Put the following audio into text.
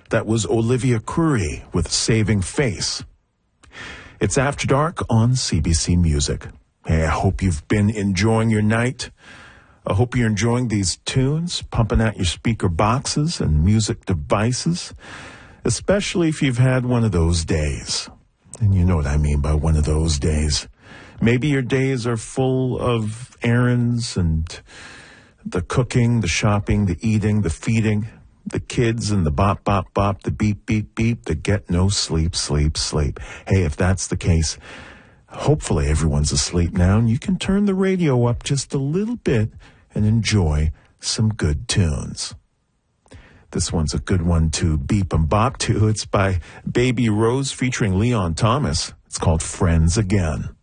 That was Olivia Curry with Saving Face. It's After Dark on CBC Music. Hey, I hope you've been enjoying your night. I hope you're enjoying these tunes, pumping out your speaker boxes and music devices, especially if you've had one of those days. And you know what I mean by one of those days. Maybe your days are full of errands and the cooking, the shopping, the eating, the feeding, the kids and the bop, bop, bop, the beep, beep, beep, the get no sleep, sleep, sleep. Hey, if that's the case, hopefully everyone's asleep now and you can turn the radio up just a little bit and enjoy some good tunes. This one's a good one to beep and bop to. It's by Baby Rose featuring Leon Thomas. It's called Friends Again.